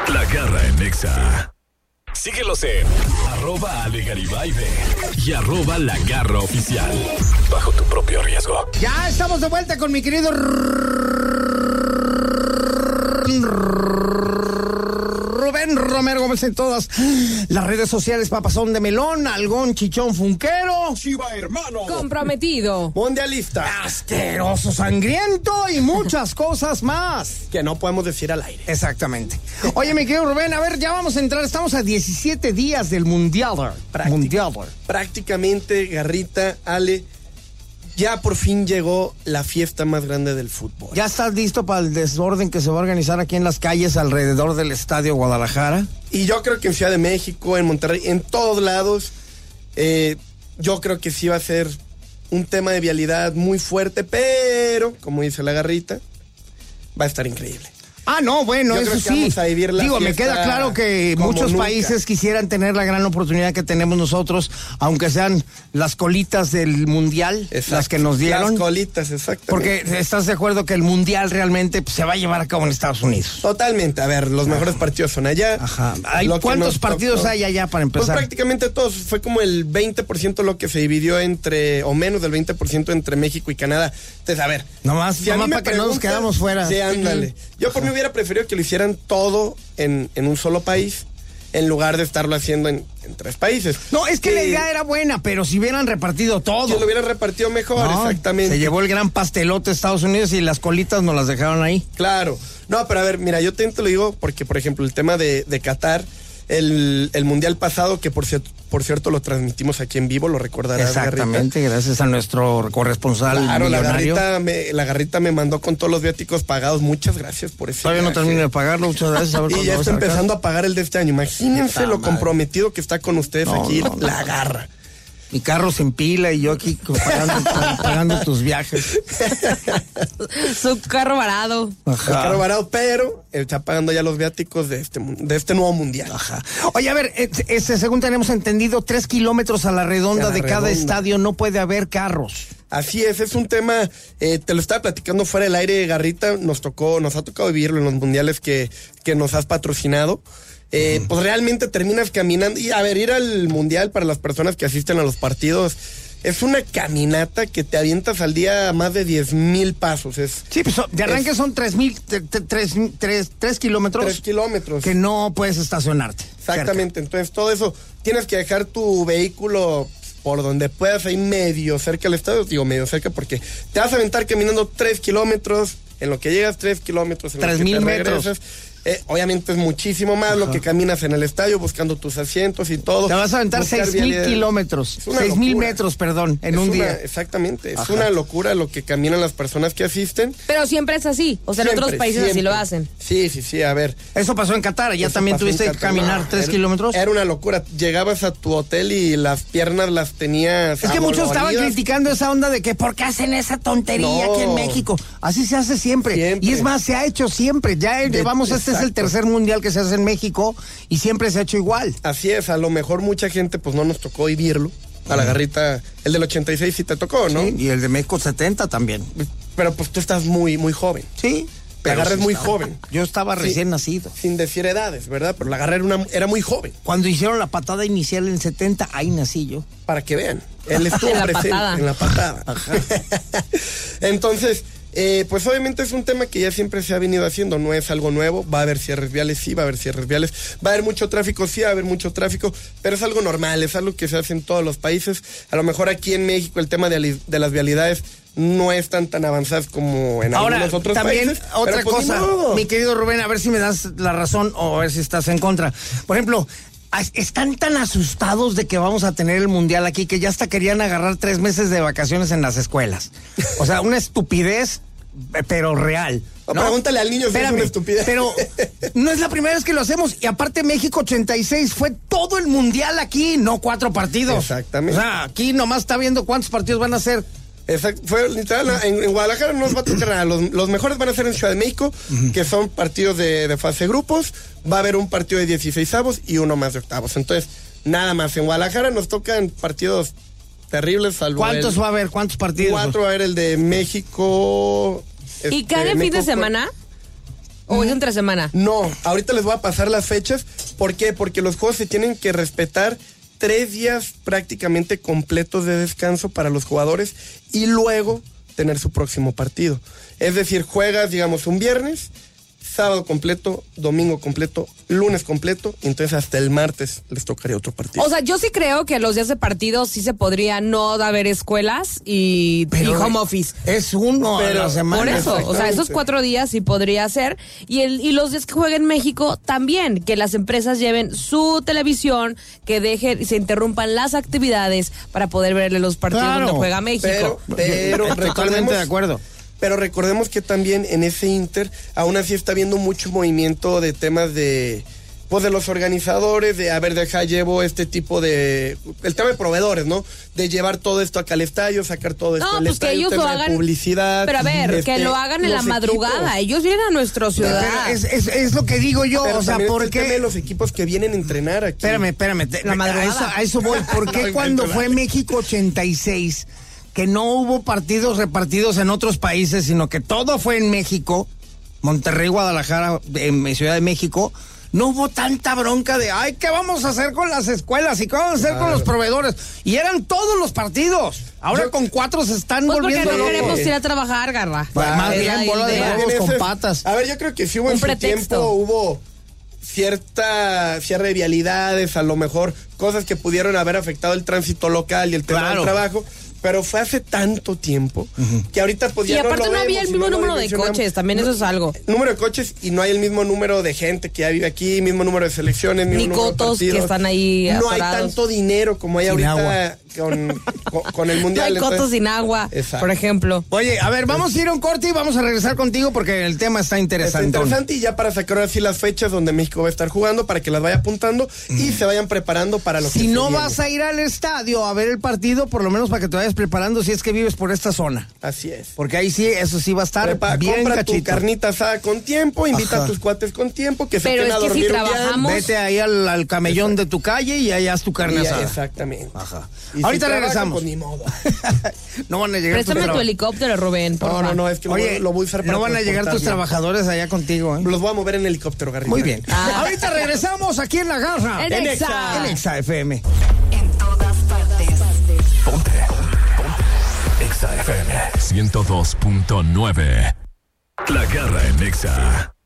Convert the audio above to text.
La Garra en Nexa. Síguelos en @AleGaribay y @La Garra Oficial. Bajo tu propio riesgo. Ya estamos de vuelta con mi querido Rubén Romero Gómez en todas las redes sociales. Papazón de melón, algón, chichón, funquero, Chiva hermano, comprometido, mundialista, asqueroso, sangriento y muchas cosas más que no podemos decir al aire. Exactamente. Oye, mi querido Rubén, a ver, ya vamos a entrar. Estamos a 17 días del Mundial. Prácticamente, Garrita, Ale, ya por fin llegó la fiesta más grande del fútbol. ¿Ya estás listo para el desorden que se va a organizar aquí en las calles alrededor del Estadio Guadalajara? Y yo creo que en Ciudad de México, en Monterrey, en todos lados, yo creo que sí va a ser un tema de vialidad muy fuerte, pero, como dice la Garrita, va a estar increíble. Ah, no, bueno, yo eso creo que sí. vamos a vivir la Digo, me queda claro que muchos países quisieran tener la gran oportunidad que tenemos nosotros, aunque sean las colitas del Mundial, exacto, las que nos dieron. Las colitas, exactamente. Porque estás de acuerdo que el Mundial realmente se va a llevar a cabo en Estados Unidos. Totalmente. A ver, los mejores partidos son allá. Ajá. ¿Cuántos partidos hay allá para empezar? Pues prácticamente todos. Fue como el 20% lo que se dividió entre, o menos del 20% entre México y Canadá. Entonces, a ver. Nomás para que no nos quedamos fuera. Sí, ándale. Yo por mí hubiera preferido que lo hicieran todo en un solo país, en lugar de estarlo haciendo en 3 países. No, es que la idea era buena, pero si hubieran repartido todo. Si lo hubieran repartido mejor, no, exactamente. Se llevó el gran pastelote Estados Unidos y las colitas nos las dejaron ahí. Claro. No, pero a ver, mira, yo te lo digo porque, por ejemplo, el tema de Qatar, el Mundial pasado, que por cierto lo transmitimos aquí en vivo, lo recordarás. Exactamente, Garrita. Gracias a nuestro corresponsal millonario. La Garrita me mandó con todos los viáticos pagados. Muchas gracias por eso. Todavía no termino de pagarlo, muchas gracias. A ver y ya está empezando a pagar el de este año. Imagínense lo comprometido que está con ustedes aquí, la Garra. Mi carro sin pila y yo aquí pagando tus viajes. Su carro varado. Ajá. El carro varado, pero está pagando ya los viáticos de este nuevo Mundial. Ajá. Oye, a ver, según tenemos entendido, 3 kilómetros a la redonda de cada estadio no puede haber carros. Así es un tema, te lo estaba platicando fuera del aire, Garrita, nos ha tocado vivirlo en los mundiales que nos has patrocinado. Pues realmente terminas caminando. Y a ver, ir al mundial para las personas que asisten a los partidos es una caminata que te avientas al día más de 10,000 pasos. Sí, pues de arranque son 3 kilómetros. 3 kilómetros. Que no puedes estacionarte. Exactamente, cerca. Entonces todo eso, tienes que dejar tu vehículo por donde puedas, ahí medio cerca del estadio. Digo medio cerca porque te vas a aventar caminando 3 kilómetros, en lo que llegas 3 kilómetros, en 3,000 metros. Obviamente es muchísimo más lo que caminas en el estadio buscando tus asientos y todo. Te vas a aventar 6,000 kilómetros, 6,000 metros, perdón, en un día. Exactamente, es una locura lo que caminan las personas que asisten. Pero siempre es así, o sea, en otros países así lo hacen. Sí, a ver. Eso pasó en Qatar, ya también tuviste que caminar 3 kilómetros. Era una locura, llegabas a tu hotel y las piernas las tenías. Es que muchos estaban criticando esa onda de que ¿por qué hacen esa tontería aquí en México? Así se hace siempre. Y es más, se ha hecho siempre, ya llevamos es el tercer mundial que se hace en México y siempre se ha hecho igual. Así es, a lo mejor mucha gente pues no nos tocó vivirlo. A la Garrita, el del 86 sí te tocó, ¿no? Sí, y el de México 70 también. Pero pues tú estás muy, muy joven. Sí. La Garra es muy joven. Yo estaba recién nacido. Sin decir edades, ¿verdad? Pero la Garra era muy joven. Cuando hicieron la patada inicial en 70, ahí nací yo. Para que vean. Él estuvo presente en la patada. Ajá. Entonces, pues obviamente es un tema que ya siempre se ha venido haciendo, no es algo nuevo. Va a haber cierres viales, sí, va a haber cierres viales. Va a haber mucho tráfico, sí, va a haber mucho tráfico, pero es algo normal, es algo que se hace en todos los países. A lo mejor aquí en México el tema de las vialidades no están tan avanzadas como en algunos otros países. Ahora, también, otra cosa, mi querido Rubén, a ver si me das la razón o a ver si estás en contra. Por ejemplo, están tan asustados de que vamos a tener el mundial aquí que ya hasta querían agarrar 3 meses de vacaciones en las escuelas. O sea, una estupidez, pero real. ¿no? Pregúntale al niño si es una estupidez. Pero no es la primera vez que lo hacemos. Y aparte México 86 fue todo el mundial aquí, no 4 partidos. Exactamente. O sea, aquí nomás está viendo cuántos partidos van a ser. Exacto, fue literal, en Guadalajara no nos va a tocar nada. Los mejores van a ser en Ciudad de México, que son partidos de fase de grupos. Va a haber un partido de 16avos y uno más de octavos. Entonces, nada más. En Guadalajara nos tocan partidos terribles. ¿Cuántos va a haber? ¿Cuántos partidos? 4 va a haber el de México. ¿Y cada fin de semana? ¿O es entre semana? No, ahorita les voy a pasar las fechas. ¿Por qué? Porque los juegos se tienen que respetar 3 días prácticamente completos de descanso para los jugadores y luego tener su próximo partido. Es decir, juegas, digamos, un viernes, sábado completo, domingo completo, lunes completo, y entonces hasta el martes les tocaría otro partido. O sea, yo sí creo que los días de partido sí se podría no haber escuelas y home office. Es uno a la semana. Por eso, o sea, esos 4 días sí podría ser. Y los días que jueguen en México también, que las empresas lleven su televisión, que dejen y se interrumpan las actividades para poder verle los partidos donde juega México. Pero totalmente de acuerdo. Pero recordemos que también en ese Inter aún así está habiendo mucho movimiento de temas de los organizadores, llevo este tipo de, el tema de proveedores, ¿no? De llevar todo esto acá al estadio, sacar todo esto al estadio, que ellos lo hagan, publicidad. Pero a ver, que lo hagan en la madrugada, ellos vienen a nuestra ciudad. Es lo que digo yo, pero o sea, ¿por qué? Los equipos que vienen a entrenar aquí. Espérame, la madrugada. A eso voy, ¿por qué cuando fue México 86... que no hubo partidos repartidos en otros países, sino que todo fue en México, Monterrey, Guadalajara, en Ciudad de México, no hubo tanta bronca de, ¿qué vamos a hacer con las escuelas? ¿Y qué vamos a hacer con los proveedores? Y eran todos los partidos. Ahora con 4 se están volviendo porque no locos. queremos ir a trabajar, Garra. Más bien bola de huevos con patas. A ver, yo creo que sí hubo en su tiempo, hubo cierre de vialidades, a lo mejor cosas que pudieron haber afectado el tránsito local y el tema del trabajo. Pero fue hace tanto tiempo que ahorita pues ya y aparte no había el mismo número de coches, también eso es algo. Número de coches y no hay el mismo número de gente que ya vive aquí, mismo número de selecciones, mismo número de partidos. Que están ahí atorados. No hay tanto dinero como hay ahorita con el Mundial. No hay cotos sin agua, por ejemplo. Oye, a ver, vamos a ir a un corte y vamos a regresar contigo porque el tema está interesante. Está interesante y ya para sacar así las fechas donde México va a estar jugando, para que las vaya apuntando y se vayan preparando para lo que si no vas a ir al estadio a ver el partido, por lo menos para que te vayas preparando si es que vives por esta zona. Así es. Porque ahí sí, eso sí va a estar bien compra cachito. Tu carnita asada con tiempo, invita a tus cuates con tiempo, que se queden a dormir si trabajamos, vete ahí al camellón de tu calle y ahí haz tu carne asada. Exactamente. Ajá. Y ahorita si regresamos. Pues, ni modo. No van a llegar. Préstame tu helicóptero, Rubén. No, es que lo voy a usar para no van a llegar tus trabajadores allá contigo, ¿eh? Los voy a mover en helicóptero, Garrita. Muy bien. Ahorita regresamos aquí en La Garra. En Exa FM. En todas partes. Ponte. Exa FM 102.9. La Garra en Exa.